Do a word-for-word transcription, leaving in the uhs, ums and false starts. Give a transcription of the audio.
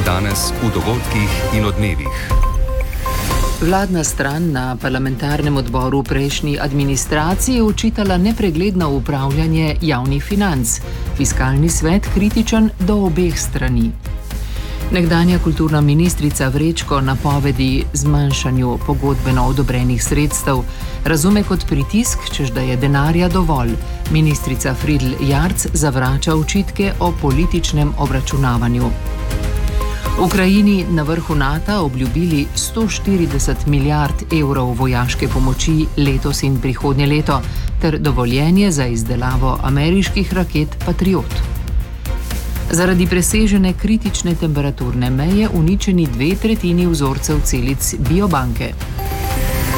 Danes v dogodkih in odmevih. Vladna stran na parlamentarnem odboru prejšnji administraciji je očitala nepregledno upravljanje javnih financ. Fiskalni svet kritičen do obeh strani. Nekdanja kulturna ministrica Vrečko napovedi zmanjšanju pogodbeno odobrenih sredstev razume kot pritisk, čež da je denarja dovolj. Ministrica Fridl Jarc zavrača očitke o političnem obračunavanju. Ukrajini na vrhu NATO obljubili sto štirideset milijard evrov vojaške pomoči letos in prihodnje leto ter dovoljenje za izdelavo ameriških raket Patriot. Zaradi presežene kritične temperaturne meje uničeni dve tretjini vzorcev celic biobanke.